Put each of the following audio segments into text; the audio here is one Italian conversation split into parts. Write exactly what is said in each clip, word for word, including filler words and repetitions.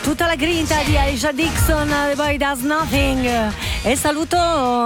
Tutta la grinta di Alicia Dixon, The Boy Does Nothing. E saluto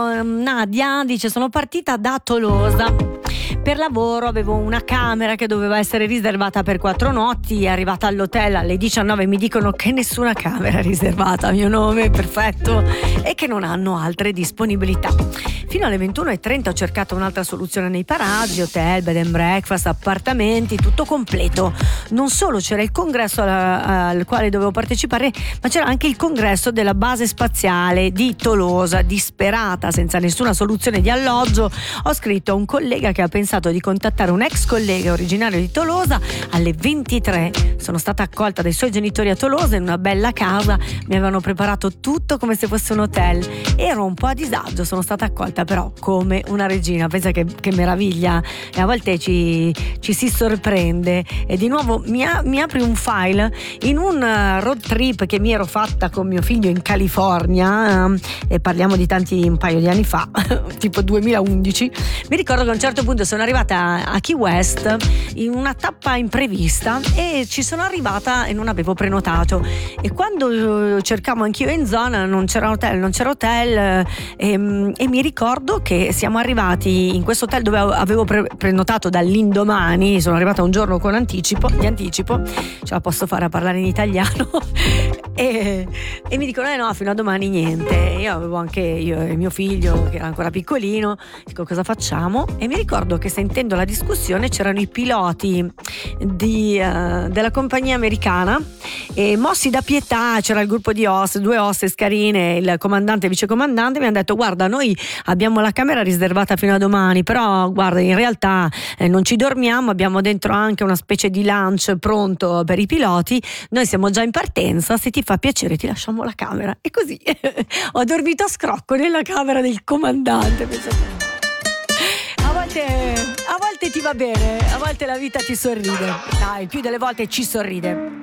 Nadia, dice: sono partita da Tolosa per lavoro, avevo una camera che doveva essere riservata per quattro notti, è arrivata all'hotel alle diciannove, mi dicono che nessuna camera è riservata a mio nome, perfetto, e che non hanno altre disponibilità. Fino alle ventuno e trenta ho cercato un'altra soluzione nei paraggi, hotel, bed and breakfast, appartamenti, tutto completo. Non solo c'era il congresso al, al quale dovevo partecipare, ma c'era anche il congresso della base spaziale di Tolosa. Disperata, senza nessuna soluzione di alloggio, ho scritto a un collega che ha pensato di contattare un ex collega originario di Tolosa. Alle ventitré sono stata accolta dai suoi genitori a Tolosa in una bella casa, mi avevano preparato tutto come se fosse un hotel. Ero un po' a disagio, sono stata accolta però come una regina. Pensa che, che meraviglia, e a volte ci, ci si sorprende. E di nuovo mi, a, mi apri un file in un road trip che mi ero fatta con mio figlio in California, um, e parliamo di tanti, un paio di anni fa, tipo duemilaundici. Mi ricordo che a un certo punto sono arrivata a Key West in una tappa imprevista e ci sono arrivata e non avevo prenotato, e quando cercavo anch'io in zona non c'era hotel, non c'era hotel e, e mi ricordo che siamo arrivati in questo hotel dove avevo pre- prenotato dall'indomani. Sono arrivata un giorno con anticipo, di anticipo, ce la posso fare a parlare in italiano e, e mi dicono eh no, fino a domani niente. Io avevo anche io e mio figlio che era ancora piccolino, dico cosa facciamo? E mi ricordo che sentendo la discussione c'erano i piloti di, uh, della compagnia americana, e mossi da pietà c'era il gruppo di host, due hostess carine, il comandante e il vicecomandante. Mi hanno detto guarda, noi abbiamo la camera riservata fino a domani, però guarda, in realtà eh, non ci dormiamo, abbiamo dentro anche una specie di lunch pronto per i piloti, noi siamo già in partenza, se ti fa piacere ti lasciamo la camera. E così ho dormito a scrocco nella camera del comandante. A volte, a volte ti va bene, a volte la vita ti sorride, dai, più delle volte ci sorride.